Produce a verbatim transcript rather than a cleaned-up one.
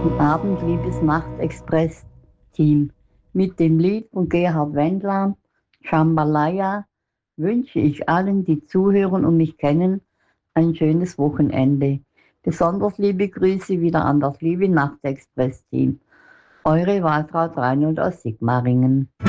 Guten Abend, liebes Nachtexpress-Team. Mit dem Lied von Gerhard Wendler, Jambalaya, wünsche ich allen, die zuhören und mich kennen, ein schönes Wochenende. Besonders liebe Grüße wieder an das liebe Nachtexpress-Team. Eure Wahlfrau Dreinund aus Sigmaringen.